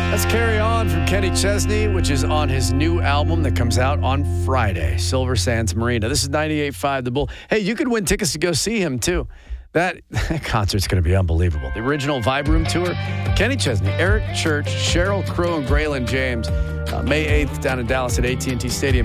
Let's Carry On from Kenny Chesney, which is on his new album that comes out on Friday, Silver Sands Marina. This is 98.5 The Bull. Hey, you could win tickets to go see him, too. That concert's going to be unbelievable. The original Vibe Room Tour, Kenny Chesney, Eric Church, Sheryl Crow, and Graylin James, May 8th down in Dallas at AT&T Stadium.